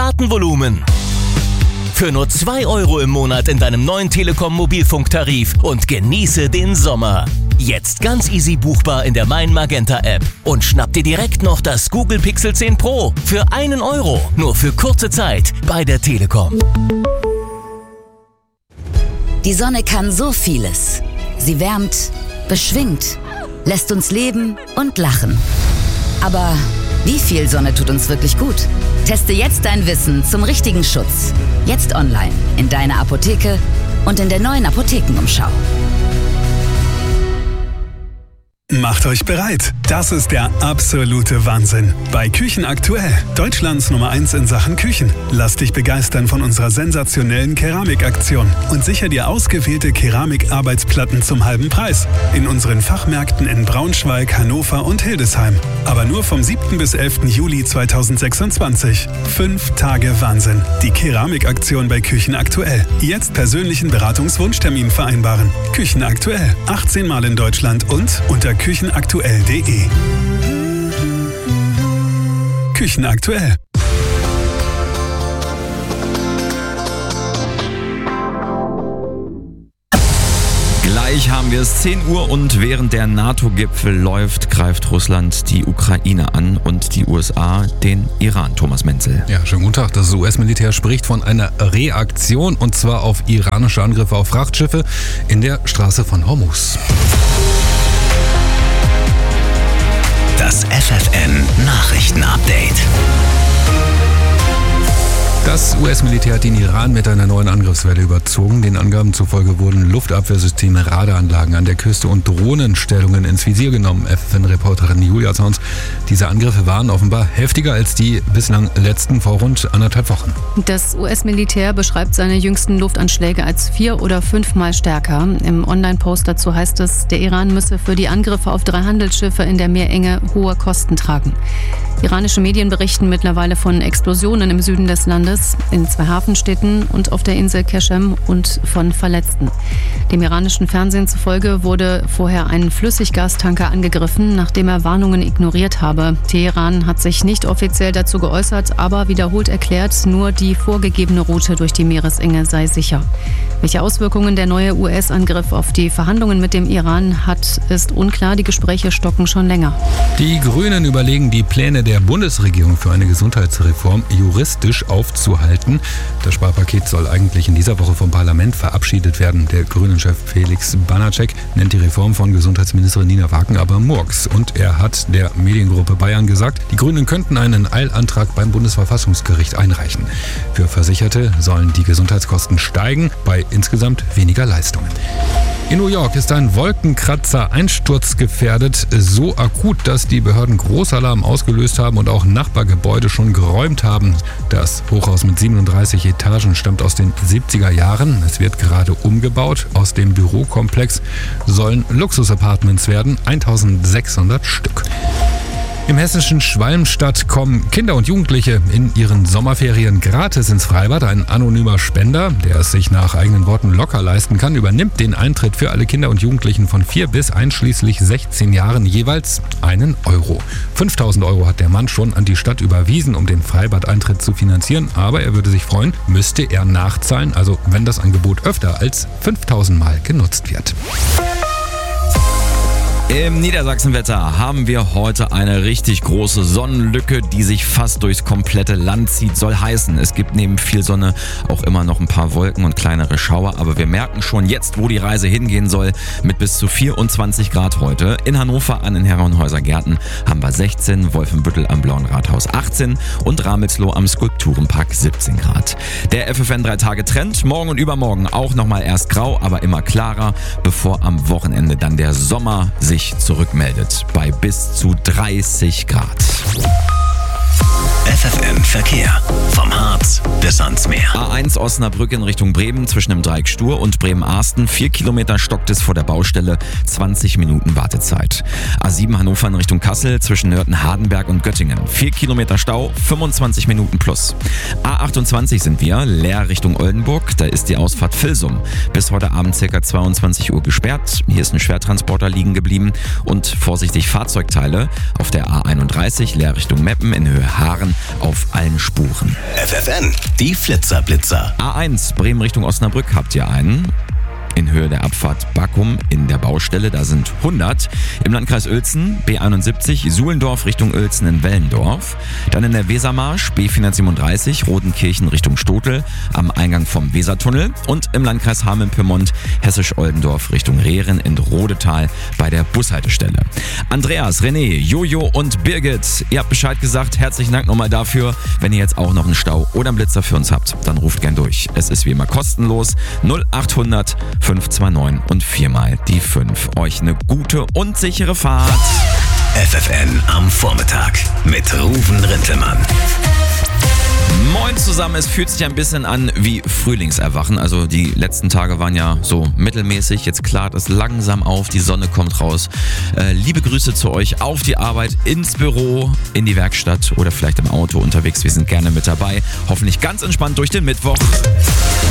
Datenvolumen. Für nur 2 € im Monat in deinem neuen Telekom Mobilfunktarif und genieße den Sommer. Jetzt ganz easy buchbar in der Mein Magenta App. Und schnapp dir direkt noch das Google Pixel 10 Pro für 1 €. Nur für kurze Zeit bei der Telekom. Die Sonne kann so vieles. Sie wärmt, beschwingt, lässt uns leben und lachen. Aber wie viel Sonne tut uns wirklich gut? Teste jetzt dein Wissen zum richtigen Schutz. Jetzt online, in deiner Apotheke und in der neuen Apothekenumschau. Macht euch bereit. Das ist der absolute Wahnsinn. Bei Küchen aktuell, Deutschlands Nummer 1 in Sachen Küchen. Lass dich begeistern von unserer sensationellen Keramikaktion und sicher dir ausgewählte Keramikarbeitsplatten zum halben Preis. In unseren Fachmärkten in Braunschweig, Hannover und Hildesheim. Aber nur vom 7. bis 11. Juli 2026. 5 Tage Wahnsinn. Die Keramikaktion bei Küchen aktuell. Jetzt persönlichen Beratungswunschtermin vereinbaren. Küchen aktuell. 18 Mal in Deutschland und unter küchenaktuell.de. Küchen aktuell. Gleich haben wir es 10 Uhr und während der NATO-Gipfel läuft, greift Russland die Ukraine an und die USA den Iran. Thomas Menzel. Ja, schönen guten Tag. Das US-Militär spricht von einer Reaktion und zwar auf iranische Angriffe auf Frachtschiffe in der Straße von Hormuz. Das FFN Nachrichten-Update. Das US-Militär hat den Iran mit einer neuen Angriffswelle überzogen. Den Angaben zufolge wurden Luftabwehrsysteme, Radaranlagen an der Küste und Drohnenstellungen ins Visier genommen. FFN-Reporterin Julia Zons. Diese Angriffe waren offenbar heftiger als die bislang letzten vor rund 1,5 Wochen. Das US-Militär beschreibt seine jüngsten Luftanschläge als 4- oder 5-mal stärker. Im Online-Post dazu heißt es, der Iran müsse für die Angriffe auf 3 Handelsschiffe in der Meerenge hohe Kosten tragen. Iranische Medien berichten mittlerweile von Explosionen im Süden des Landes, in 2 Hafenstädten und auf der Insel Keshem und von Verletzten. Dem iranischen Fernsehen zufolge wurde vorher ein Flüssiggastanker angegriffen, nachdem er Warnungen ignoriert habe. Teheran hat sich nicht offiziell dazu geäußert, aber wiederholt erklärt, nur die vorgegebene Route durch die Meeresenge sei sicher. Welche Auswirkungen der neue US-Angriff auf die Verhandlungen mit dem Iran hat, ist unklar. Die Gespräche stocken schon länger. Die Grünen überlegen, die Pläne der Bundesregierung für eine Gesundheitsreform juristisch aufzuhalten. Das Sparpaket soll eigentlich in dieser Woche vom Parlament verabschiedet werden. Der Grünen-Chef Felix Banacek nennt die Reform von Gesundheitsministerin Nina Wagen aber Murks. Und er hat der Mediengruppe Bayern gesagt, die Grünen könnten einen Eilantrag beim Bundesverfassungsgericht einreichen. Für Versicherte sollen die Gesundheitskosten steigen, bei insgesamt weniger Leistungen. In New York ist ein Wolkenkratzer einsturzgefährdet, so akut, dass die Behörden Großalarm ausgelöst haben und auch Nachbargebäude schon geräumt haben. Das Hochhaus mit 37 Etagen stammt aus den 70er Jahren. Es wird gerade umgebaut. Aus dem Bürokomplex sollen Luxusapartments werden, 1600 Stück. Im hessischen Schwalmstadt kommen Kinder und Jugendliche in ihren Sommerferien gratis ins Freibad. Ein anonymer Spender, der es sich nach eigenen Worten locker leisten kann, übernimmt den Eintritt für alle Kinder und Jugendlichen von 4 bis einschließlich 16 Jahren jeweils 1 €. 5.000 € hat der Mann schon an die Stadt überwiesen, um den Freibadeintritt zu finanzieren. Aber er würde sich freuen, müsste er nachzahlen, also wenn das Angebot öfter als 5.000 Mal genutzt wird. Im Niedersachsenwetter haben wir heute eine richtig große Sonnenlücke, die sich fast durchs komplette Land zieht. Soll heißen, es gibt neben viel Sonne auch immer noch ein paar Wolken und kleinere Schauer. Aber wir merken schon jetzt, wo die Reise hingehen soll, mit bis zu 24 Grad heute. In Hannover an den Herrenhäuser Gärten haben wir 16, Wolfenbüttel am Blauen Rathaus 18 und Ramelsloh am Skulpturenpark 17 Grad. Der FFN 3-Tage-Trend, morgen und übermorgen auch nochmal erst grau, aber immer klarer, bevor am Wochenende dann der Sommer sich zurückmeldet bei bis zu 30 Grad. FFN Verkehr. Vom Harz bis es sonst mehr. A1 Osnabrück in Richtung Bremen zwischen dem Dreieck Stur und Bremen-Arsten. 4 Kilometer stockt es vor der Baustelle, 20 Minuten Wartezeit. A7 Hannover in Richtung Kassel zwischen Nörten-Hardenberg und Göttingen. 4 Kilometer Stau, 25 Minuten plus. A28 sind wir, leer Richtung Oldenburg. Da ist die Ausfahrt Vilsum. Bis heute Abend ca. 22 Uhr gesperrt. Hier ist ein Schwertransporter liegen geblieben. Und vorsichtig Fahrzeugteile auf der A31 leer Richtung Meppen in Höhe Haaren auf allen Spuren. FFN, die Flitzer-Blitzer. A1 Bremen Richtung Osnabrück habt ihr einen. In Höhe der Abfahrt Backum in der Baustelle, da sind 100. Im Landkreis Uelzen, B71, Suhlendorf Richtung Uelzen in Wellendorf. Dann in der Wesermarsch, B437, Rodenkirchen Richtung Stotel, am Eingang vom Wesertunnel. Und im Landkreis Hameln-Pyrmont, Hessisch-Oldendorf Richtung Rehren in Rodetal bei der Bushaltestelle. Andreas, René, Jojo und Birgit, ihr habt Bescheid gesagt. Herzlichen Dank nochmal dafür. Wenn ihr jetzt auch noch einen Stau oder einen Blitzer für uns habt, dann ruft gern durch. Es ist wie immer kostenlos. 0800 529 und 4 mal die 5. Euch eine gute und sichere Fahrt. FFN am Vormittag mit Ruven Rintelmann. Moin zusammen, es fühlt sich ein bisschen an wie Frühlingserwachen. Also die letzten Tage waren ja so mittelmäßig. Jetzt klart es langsam auf, die Sonne kommt raus. Liebe Grüße zu euch auf die Arbeit, ins Büro, in die Werkstatt oder vielleicht im Auto unterwegs. Wir sind gerne mit dabei. Hoffentlich ganz entspannt durch den Mittwoch.